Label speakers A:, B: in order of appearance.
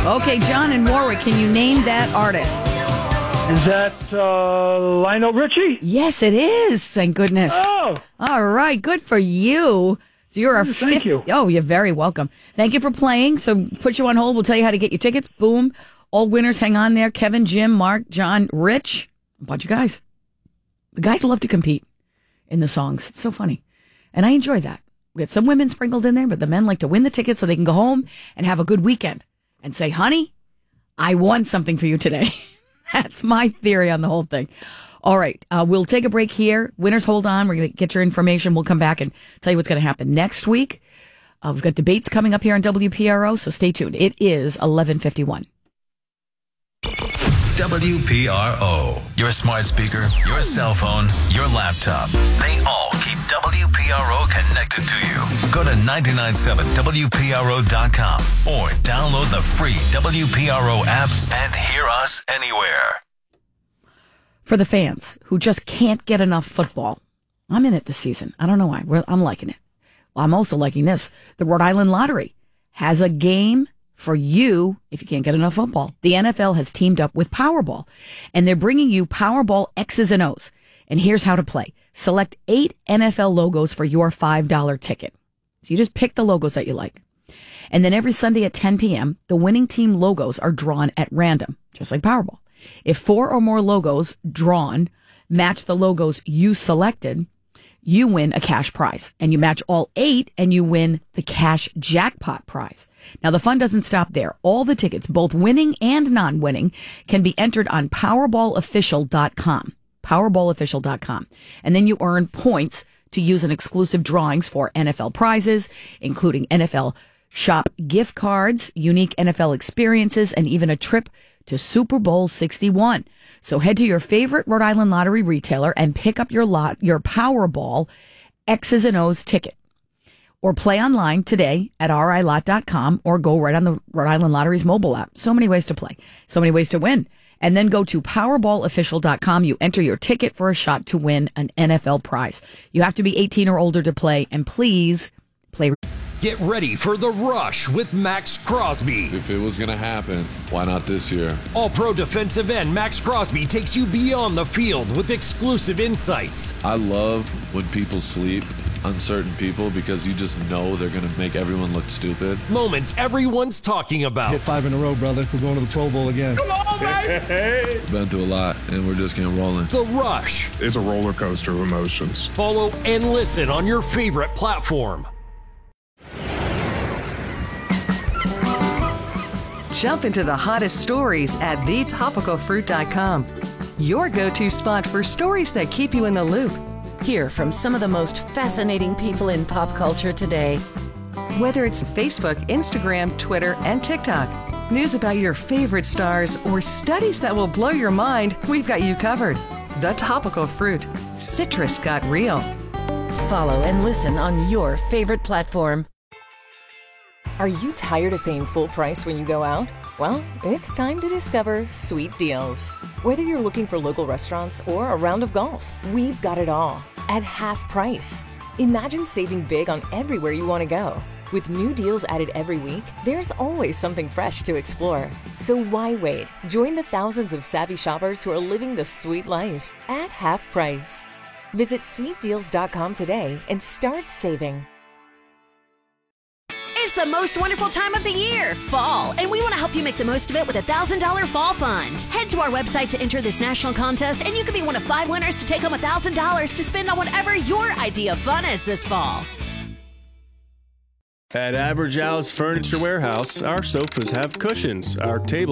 A: Okay, John in Warwick, can you name that artist?
B: Is that Lionel Richie?
A: Yes, it is. Thank goodness.
B: Oh.
A: All right, good for you. So you're our
B: Thank you.
A: Oh, you're very welcome. Thank you for playing. So put you on hold. We'll tell you how to get your tickets. Boom. All winners, hang on there. Kevin, Jim, Mark, John, Rich. A bunch of guys. The guys love to compete in the songs. It's so funny. And I enjoy that. We got some women sprinkled in there, but the men like to win the tickets so they can go home and have a good weekend and say, honey, I won something for you today. That's my theory on the whole thing. All right. We'll take a break here. Winners, hold on. We're going to get your information. We'll come back and tell you what's going to happen next week. We've got debates coming up here on WPRO, so stay tuned. It is 11:51.
C: WPRO. Your smart speaker, your cell phone, your laptop. They all keep WPRO connected to you. Go to 997WPRO.com or download the free WPRO app and hear us anywhere.
A: For the fans who just can't get enough football, I'm in it this season. I don't know why. I'm liking it. Well, I'm also liking this. The Rhode Island Lottery has a game for you if you can't get enough football. The NFL has teamed up with Powerball, and they're bringing you Powerball X's and O's. And here's how to play. Select 8 NFL logos for your $5 ticket. So you just pick the logos that you like. And then every Sunday at 10 p.m., the winning team logos are drawn at random, just like Powerball. If 4 or more logos drawn match the logos you selected, you win a cash prize. And you match all 8 and you win the cash jackpot prize. Now, the fun doesn't stop there. All the tickets, both winning and non-winning, can be entered on PowerballOfficial.com. PowerballOfficial.com. And then you earn points to use in exclusive drawings for NFL prizes, including NFL Shop gift cards, unique NFL experiences, and even a trip to Super Bowl 61. So head to your favorite Rhode Island Lottery retailer and pick up your Powerball X's and O's ticket. Or play online today at RILot.com or go right on the Rhode Island Lottery's mobile app. So many ways to play. So many ways to win. And then go to PowerballOfficial.com. You enter your ticket for a shot to win an NFL prize. You have to be 18 or older to play. And please play.
D: Get ready for The Rush with Max Crosby.
E: If it was going to happen, why not this year?
D: All-pro defensive end Max Crosby takes you beyond the field with exclusive insights.
E: I love when people sleep on certain people because you just know they're going to make everyone look stupid.
D: Moments everyone's talking about.
F: Hit 5 in a row, brother. We're going to the Pro Bowl again.
D: Come on, baby!
E: Been through a lot, and we're just getting rolling.
D: The Rush.
G: It's a roller coaster of emotions.
D: Follow and listen on your favorite platform.
H: Jump into the hottest stories at thetopicalfruit.com. Your go-to spot for stories that keep you in the loop.
I: Hear from some of the most fascinating people in pop culture today.
H: Whether it's Facebook, Instagram, Twitter, and TikTok, news about your favorite stars, or studies that will blow your mind, we've got you covered. The Topical Fruit. Citrus got real.
I: Follow and listen on your favorite platform.
J: Are you tired of paying full price when you go out? Well, it's time to discover Sweet Deals. Whether you're looking for local restaurants or a round of golf, we've got it all at half price. Imagine saving big on everywhere you want to go. With new deals added every week, there's always something fresh to explore. So why wait? Join the thousands of savvy shoppers who are living the sweet life at half price. Visit sweetdeals.com today and start saving.
K: It's the most wonderful time of the year, fall, and we want to help you make the most of it with a $1,000 fall fund. Head to our website to enter this national contest, and you could be one of 5 winners to take home $1,000 to spend on whatever your idea of fun is this fall.
L: At Average Al's Furniture Warehouse, our sofas have cushions, our tables